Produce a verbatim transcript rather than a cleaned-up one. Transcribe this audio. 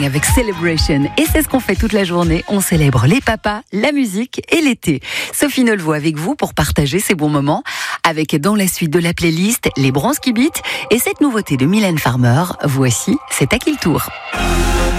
Avec Celebration, et c'est ce qu'on fait toute la journée, on célèbre les papas, la musique et l'été. Sophie Nolvaud avec vous pour partager ces bons moments, avec dans la suite de la playlist les Bronski Beat et cette nouveauté de Mylène Farmer. Voici, c'est à qui le tour?